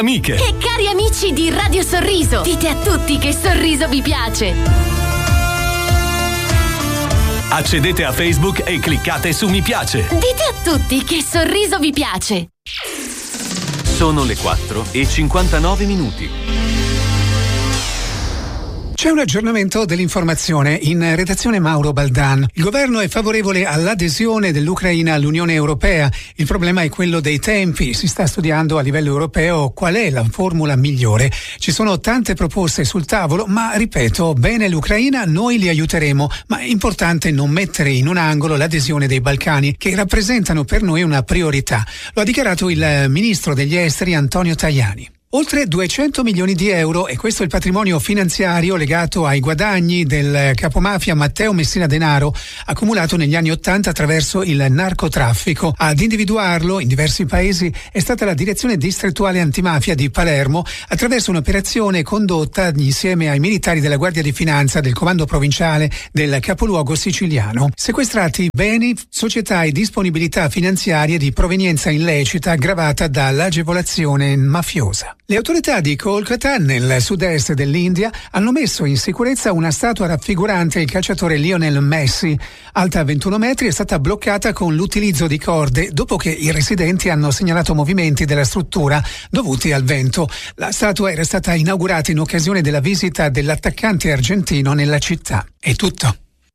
amiche e cari amici di Radio Sorriso. Dite a tutti che Sorriso vi piace. Accedete a Facebook e cliccate su mi piace. Dite a tutti che Sorriso vi piace. Sono le 4:59. C'è un aggiornamento dell'informazione in redazione Mauro Baldan. Il governo è favorevole all'adesione dell'Ucraina all'Unione Europea. Il problema è quello dei tempi. Si sta studiando a livello europeo qual è la formula migliore. Ci sono tante proposte sul tavolo, ma ripeto, bene l'Ucraina, noi li aiuteremo, ma è importante non mettere in un angolo l'adesione dei Balcani, che rappresentano per noi una priorità. Lo ha dichiarato il ministro degli esteri Antonio Tajani. Oltre 200 milioni di euro, e questo è il patrimonio finanziario legato ai guadagni del capomafia Matteo Messina Denaro, accumulato negli anni '80 attraverso il narcotraffico. Ad individuarlo in diversi paesi è stata la Direzione Distrettuale Antimafia di Palermo, attraverso un'operazione condotta insieme ai militari della Guardia di Finanza del Comando Provinciale del capoluogo siciliano. Sequestrati beni, società e disponibilità finanziarie di provenienza illecita aggravata dall'agevolazione mafiosa. Le autorità di Kolkata, nel sud-est dell'India, hanno messo in sicurezza una statua raffigurante il calciatore Lionel Messi. Alta 21 metri, è stata bloccata con l'utilizzo di corde dopo che i residenti hanno segnalato movimenti della struttura dovuti al vento. La statua era stata inaugurata in occasione della visita dell'attaccante argentino nella città. È tutto.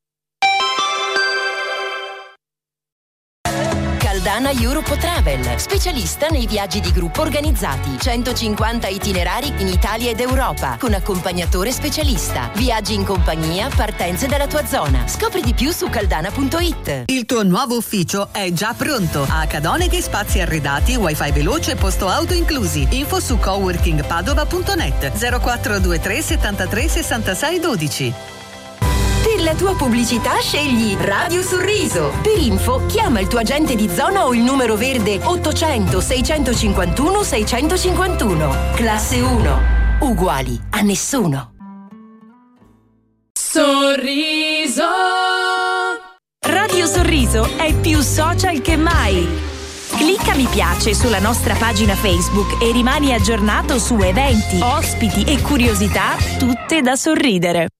Caldana Europe Travel, specialista nei viaggi di gruppo organizzati. 150 itinerari in Italia ed Europa, con accompagnatore specialista. Viaggi in compagnia, partenze dalla tua zona. Scopri di più su caldana.it. Il tuo nuovo ufficio è già pronto. A Cadoneghe spazi arredati, wifi veloce e posto auto inclusi. Info su coworkingpadova.net 0423 73 66 12. Per la tua pubblicità scegli Radio Sorriso. Per info chiama il tuo agente di zona o il numero verde 800 651 651. Classe 1. Uguali a nessuno. Sorriso. Radio Sorriso è più social che mai. Clicca mi piace sulla nostra pagina Facebook e rimani aggiornato su eventi, ospiti e curiosità tutte da sorridere.